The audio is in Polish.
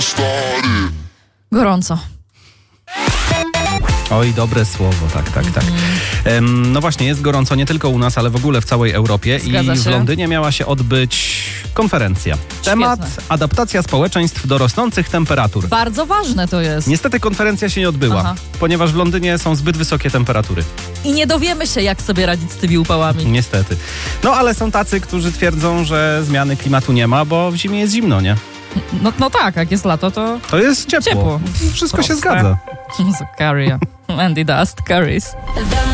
Gorąco. Oj, dobre słowo, tak. No właśnie, jest gorąco nie tylko u nas, ale w ogóle w całej Europie. Zgadza I w się. Londynie miała się odbyć konferencja. Temat: adaptacja społeczeństw do rosnących temperatur. Bardzo ważne to jest. Niestety konferencja się nie odbyła, ponieważ w Londynie są zbyt wysokie temperatury. I nie dowiemy się, jak sobie radzić z tymi upałami. Niestety. No ale są tacy, którzy twierdzą, że zmiany klimatu nie ma, bo w zimie jest zimno, nie? No tak, jak jest lato, to jest ciepło. Wszystko się zgadza. Carry. Andy Dust carries.